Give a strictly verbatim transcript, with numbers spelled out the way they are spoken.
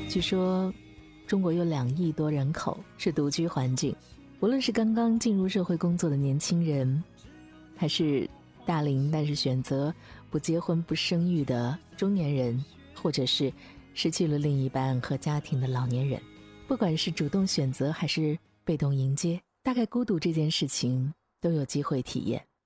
据说中国有两亿多人口，是独居环境，无论是刚刚进入社会工作的年轻人，还是大龄但是选择不结婚不生育的中年人，或者是失去了另一半和家庭的老年人，不管是主动选择还是被动迎接，大概孤独这件事情都有机会体验。